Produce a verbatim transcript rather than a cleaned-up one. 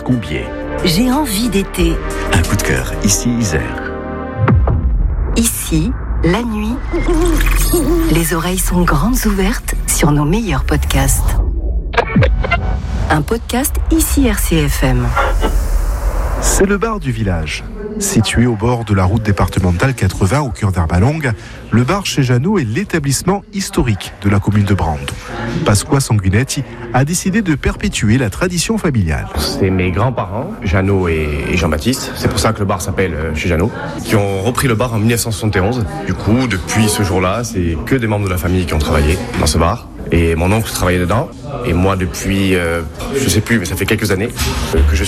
Combier. J'ai envie d'été. Un coup de cœur, ici Isère. Ici, la nuit, les oreilles sont grandes ouvertes sur nos meilleurs podcasts. Un podcast ici R C F M. C'est le bar du village. Situé au bord de la route départementale quatre-vingts au cœur d'Arbalong, le bar chez Jeannot est l'établissement historique de la commune de Brande. Pasqua Sanguinetti a décidé de perpétuer la tradition familiale. C'est mes grands-parents, Jeannot et Jean-Baptiste, c'est pour ça que le bar s'appelle chez Jeannot, qui ont repris le bar en dix-neuf cent soixante et onze. Du coup, depuis ce jour-là, c'est que des membres de la famille qui ont travaillé dans ce bar. Et mon oncle travaillait dedans. Et moi, depuis, euh, je sais plus, mais ça fait quelques années euh, que je